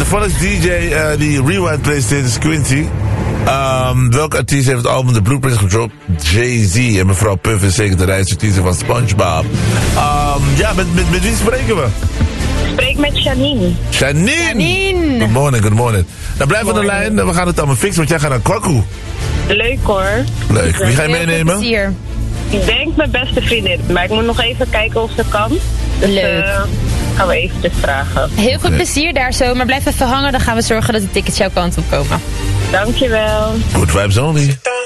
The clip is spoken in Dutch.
Phonics DJ die Rewind presenteert is Quincy. Welke artiest heeft het album The Blueprint gedropt? Jay-Z. En mevrouw Puff is zeker de reisartiest van SpongeBob. Met wie spreken we? Spreek met Janine. Janine! Good morning. Nou, blijf aan de lijn. We gaan het allemaal fixen, want jij gaat naar Kwaku. Leuk hoor. Leuk. Wie ga je meenemen? Plezier. Ik denk mijn beste vriendin, maar ik moet nog even kijken of ze kan. Dus, Leuk. Gaan we eventjes vragen. Heel veel plezier daar zo, maar blijf even hangen. Dan gaan we zorgen dat de tickets jouw kant op komen. Dankjewel. Good vibes only.